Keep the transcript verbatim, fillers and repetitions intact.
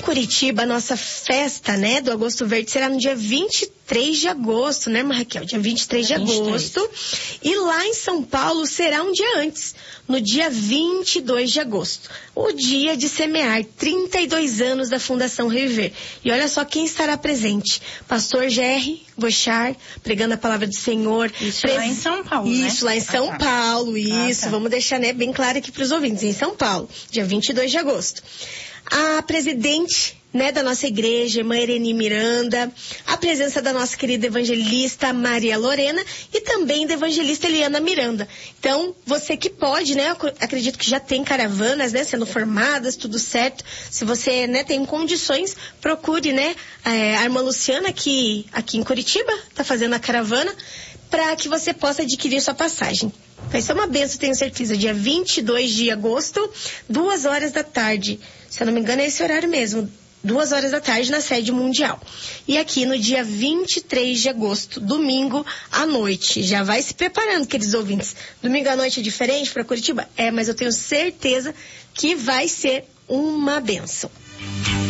Curitiba, a nossa festa, né, do Agosto Verde será no dia vinte e três de agosto, né, Raquel? Dia vinte e três de agosto. E lá em São Paulo será um dia antes, no dia vinte e dois de agosto. O dia de semear, trinta e dois anos da Fundação Reviver. E olha só quem estará presente. Pastor Jerry Bochar, pregando a palavra do Senhor. Isso Pres... lá em São Paulo, Isso, né? lá em São ah, tá. Paulo, isso. Ah, tá. Vamos deixar, né, bem claro aqui para os ouvintes. Em São Paulo, dia vinte e dois de agosto. A presidente, né, da nossa igreja, irmã Irene Miranda, a presença da nossa querida evangelista Maria Lorena e também da evangelista Eliana Miranda. Então, você que pode, né, acredito que já tem caravanas, né, sendo formadas, tudo certo. Se você, né, tem condições, procure, né, a irmã Luciana aqui, aqui em Curitiba, tá fazendo a caravana, para que você possa adquirir sua passagem. Vai ser uma benção, tenho certeza, dia vinte e dois de agosto, duas horas da tarde. Se eu não me engano, é esse horário mesmo, duas horas da tarde na sede mundial. E aqui no dia vinte e três de agosto, domingo à noite. Já vai se preparando, queridos ouvintes. Domingo à noite é diferente para Curitiba? É, mas eu tenho certeza que vai ser uma benção.